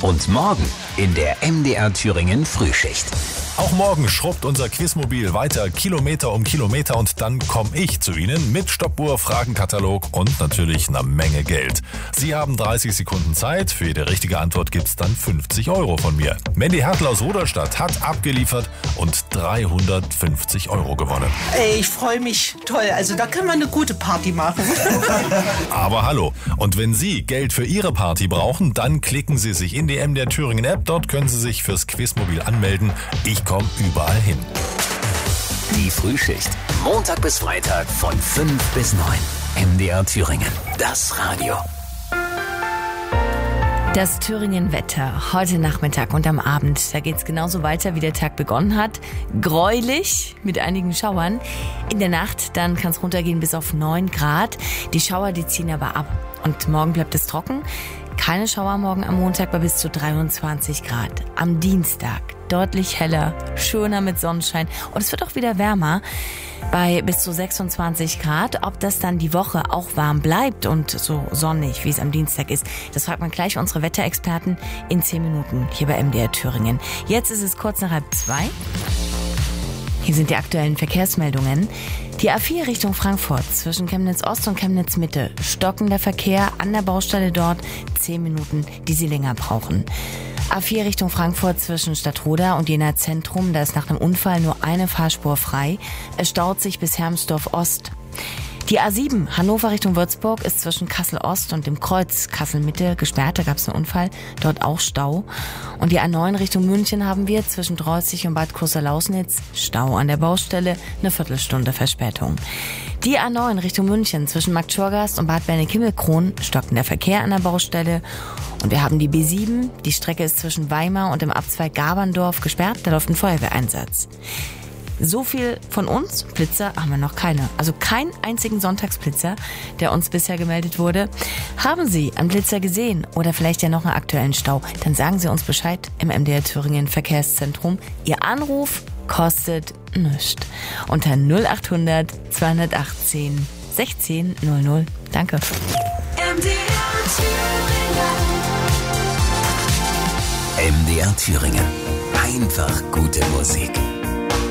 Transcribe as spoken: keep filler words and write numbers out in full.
Und morgen in der M D R Thüringen Frühschicht. Auch morgen schrubbt unser Quizmobil weiter Kilometer um Kilometer und dann komme ich zu Ihnen mit Stoppuhr, Fragenkatalog und natürlich einer Menge Geld. Sie haben dreißig Sekunden Zeit. Für jede richtige Antwort gibt's dann fünfzig Euro von mir. Mandy Hertel aus Rudolstadt hat abgeliefert und dreihundertfünfzig Euro gewonnen. Ey, ich freue mich. Toll. Also da können wir eine gute Party machen. Aber hallo. Und wenn Sie Geld für Ihre Party brauchen, dann klicken Sie sich in die M D R Thüringen App. Dort können Sie sich fürs Quizmobil anmelden. Ich komme überall hin. Die Frühschicht. Montag bis Freitag von fünf bis neun. M D R Thüringen. Das Radio. Das Thüringen-Wetter heute Nachmittag und am Abend. Da geht es genauso weiter, wie der Tag begonnen hat. Gräulich mit einigen Schauern. In der Nacht dann kann es runtergehen bis auf neun Grad. Die Schauer, die ziehen aber ab. Und morgen bleibt es trocken. Keine Schauer morgen am Montag bei bis zu dreiundzwanzig Grad. Am Dienstag deutlich heller, schöner mit Sonnenschein. Und es wird auch wieder wärmer bei bis zu sechsundzwanzig Grad. Ob das dann die Woche auch warm bleibt und so sonnig, wie es am Dienstag ist, das fragt man gleich unsere Wetterexperten in zehn Minuten hier bei M D R Thüringen. Jetzt ist es kurz nach halb zwei. Hier sind die aktuellen Verkehrsmeldungen. Die A vier Richtung Frankfurt zwischen Chemnitz Ost und Chemnitz Mitte. Stockender Verkehr an der Baustelle dort. zehn Minuten, die Sie länger brauchen. A vier Richtung Frankfurt zwischen Stadtroda und Jena Zentrum. Da ist nach einem Unfall nur eine Fahrspur frei. Es staut sich bis Hermsdorf Ost. Die A sieben Hannover Richtung Würzburg ist zwischen Kassel Ost und dem Kreuz Kassel Mitte gesperrt. Da gab es einen Unfall, dort auch Stau. Und die A neun Richtung München haben wir zwischen Dreußig und Bad Kursa-Lausnitz Stau an der Baustelle, eine Viertelstunde Verspätung. Die A neun Richtung München zwischen Marktschorgast und Bad Berneck-Himmelkron stockender Verkehr an der Baustelle. Und wir haben die B sieben, die Strecke ist zwischen Weimar und dem Abzweig Gaberndorf gesperrt, da läuft ein Feuerwehreinsatz. So viel von uns. Blitzer haben wir noch keine. Also keinen einzigen Sonntagsblitzer, der uns bisher gemeldet wurde. Haben Sie einen Blitzer gesehen oder vielleicht ja noch einen aktuellen Stau? Dann sagen Sie uns Bescheid im M D R Thüringen Verkehrszentrum. Ihr Anruf kostet nichts. Unter null achthundert zweihundertachtzehn sechzehn null null. Danke. M D R Thüringen. M D R Thüringen. Einfach gute Musik.